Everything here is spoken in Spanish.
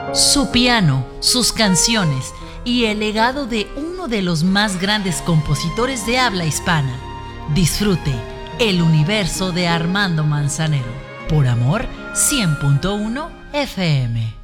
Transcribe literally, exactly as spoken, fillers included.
Su piano, sus canciones y el legado de uno de los más grandes compositores de habla hispana. Disfrute el universo de Armando Manzanero por Amor cien punto uno F M.